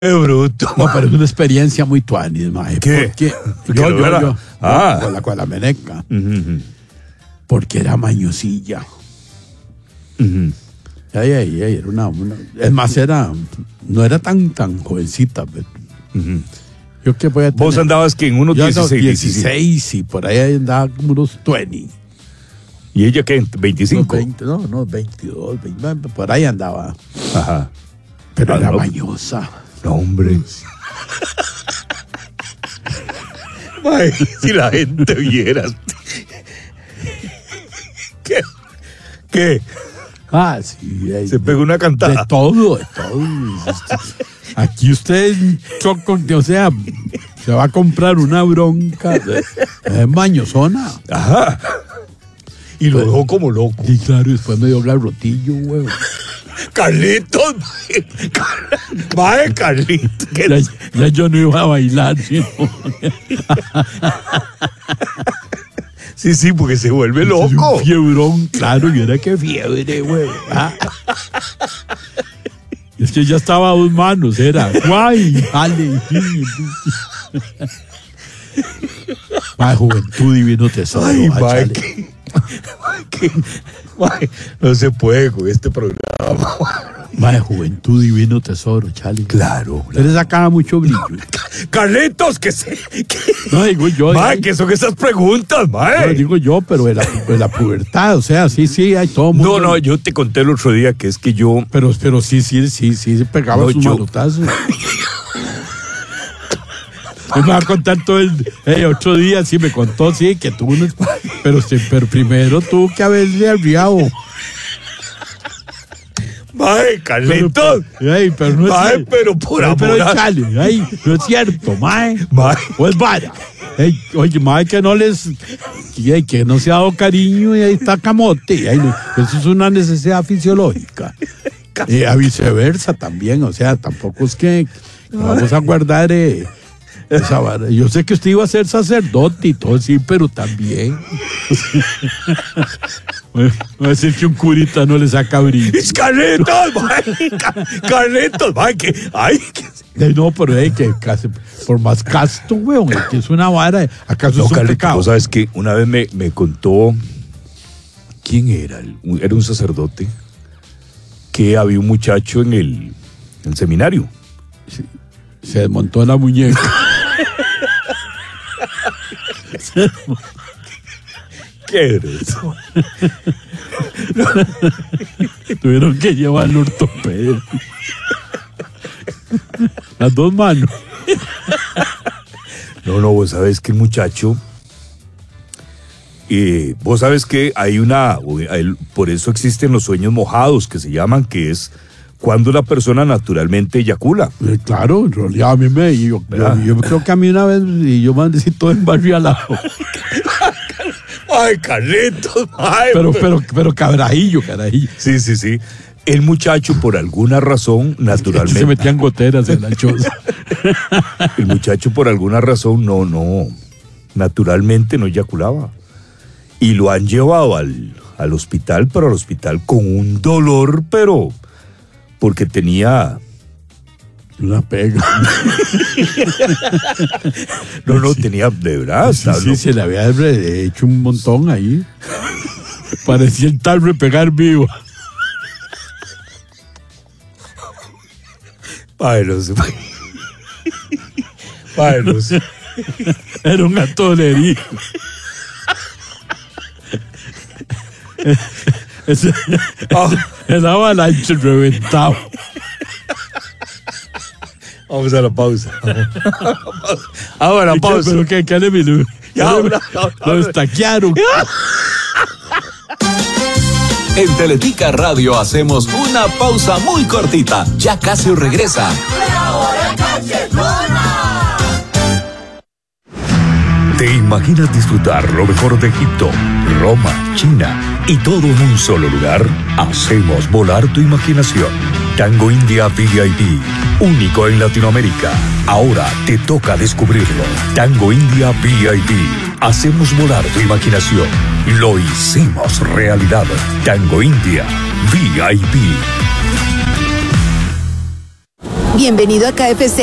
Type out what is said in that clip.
¡Qué bruto! No, pero es una experiencia muy tuanis, mae. ¿Qué? Porque con la meneca. Porque era mañosilla. Era una. Es más, no era tan jovencita. Pero, yo que voy a tener, ¿Vos andabas que en unos 16 y por ahí andaba como unos 20. ¿Y ella qué? ¿25? No, 22, 20, por ahí andaba. Ajá. Pero era mañosa. No, hombre. Ay, si la gente viera. ¿Qué? Ah, sí. Se pegó una cantada. De todo. Aquí usted, o sea, se va a comprar una bronca. Es mañosona. Ajá. Y lo dejó como loco. Sí, claro, y después me dio garrotillo, huevo. Carlitos, mae, Carlitos. Ya yo no iba a bailar, sino. Sí, porque se vuelve loco. Un fiebrón, claro, y era que fiebre, güey. Es que ya estaba a 2 manos, era guay, ale. Mae, juventud, divino tesoro. Ay, mae, no se puede con este programa. Mae, juventud, divino tesoro, chale. Claro. Usted le sacaba mucho brillo. Carlitos, que se. No, digo yo. Mae, ¿qué son esas preguntas, mae? No, digo yo, pero de la pubertad, o sea, sí, hay todo mundo. No, yo te conté el otro día que es que yo. Pero sí, se pegaba sus malotazos. Me va a contar todo otro día, sí, me contó, sí, que tuvo unos. Pero primero tuvo que haberle arriado. Mae, Carlitos. Pero no mae, es pero por amor. Pero chale, no es cierto, mae. Pues vaya. Oye, mae, que no que no se ha dado cariño y ahí está camote. Eso es una necesidad fisiológica. A viceversa también, o sea, tampoco es que vamos a guardar esa vara. Yo sé que usted iba a ser sacerdote y todo, sí, pero también. Voy a decir que un curita no le saca brillo. ¡Es Carlitos, mae! ¡Carlitos, mae! No, pero que casi, por más casto, weón, que es una vara. ¿Acaso no, es un Carlitos, pecado? ¿vos sabes que una vez me contó quién era? Era un sacerdote que había un muchacho en el seminario. Sí, se desmontó la muñeca. ¿Qué era eso? Tuvieron que llevar al ortopedia. Las 2 manos. No, vos sabés que el muchacho. Vos sabés que por eso existen los sueños mojados que se llaman, que es cuando la persona naturalmente eyacula. Claro, en realidad a mí yo creo que a mí una vez y yo me andé todo embarrialado. Ay, Carlitos, ay. Pero carajillo. Sí. El muchacho, por alguna razón, naturalmente. Se metían goteras en la choza. El muchacho, por alguna razón, naturalmente no eyaculaba. Y lo han llevado al hospital, pero al hospital con un dolor, pero porque tenía una pega. No, tenía de verdad. Sí, se le había hecho un montón ahí. Parecía el tal repegar vivo. Padre, era un atolería. El avalanche reventado. Vamos a la pausa. Ahora, pausa. ¿Pero qué le vino? Lo estaquearon. En Teletica Radio hacemos una pausa muy cortita. Ya casi regresa. La hora cachetona. ¿Te imaginas disfrutar lo mejor de Egipto, Roma, China y todo en un solo lugar? Hacemos volar tu imaginación. Tango India VIP, único en Latinoamérica. Ahora te toca descubrirlo. Tango India VIP. Hacemos volar tu imaginación. Lo hicimos realidad. Tango India VIP. Bienvenido a KFC.